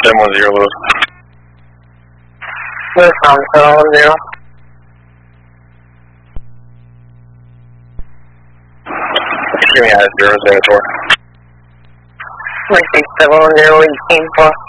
710, Lewis. Lewis, 710. Give me a 0, 0, 4. 710, you came for.